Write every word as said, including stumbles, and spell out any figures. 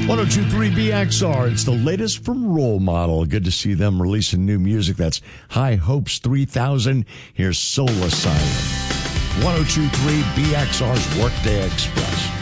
ten twenty-three B X R. It's the latest from Role Model. Good to see them releasing new music. That's High Hopes three thousand. Here's Soul Asylum. ten twenty-three B X R's Workday Express.